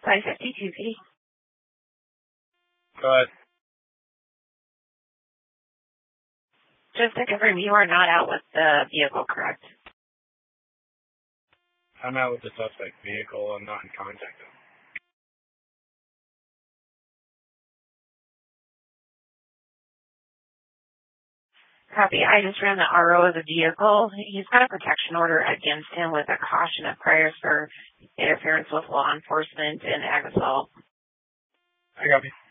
552P. Go ahead. Just to confirm, you are not out with the vehicle, correct? I'm out with the suspect vehicle. I'm not in contact with him. Copy. I just ran the RO of the vehicle. He's got a protection order against him with a caution of priors for interference with law enforcement and ag assault. I got you.